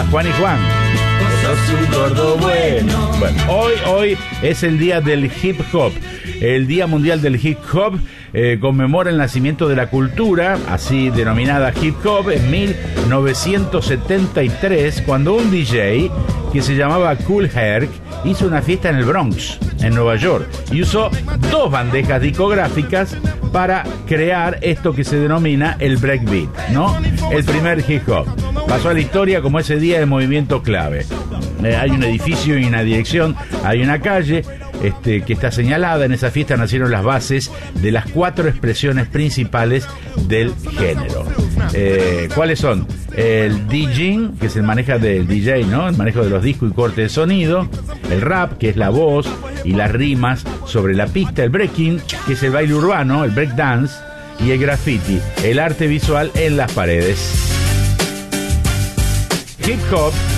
Juan y Juan. Sos un gordo bueno. Bueno, hoy es el día del hip hop, el Día Mundial del Hip Hop. Conmemora el nacimiento de la cultura, así denominada hip hop, en 1973, cuando un DJ que se llamaba Kool Herc hizo una fiesta en el Bronx, en Nueva York, y usó 2 bandejas discográficas para crear esto que se denomina el breakbeat, ¿no? El primer hip hop. Pasó a la historia como ese día de movimiento clave. Hay un edificio y una dirección, hay una calle que está señalada. En esa fiesta nacieron las bases de las 4 expresiones principales del género. ¿Cuáles son? El DJing, que es el manejo del DJ, ¿no? El manejo de los discos y corte de sonido. El rap, que es la voz y las rimas sobre la pista. El breaking, que es el baile urbano, el breakdance. Y el graffiti, el arte visual en las paredes. Hip hop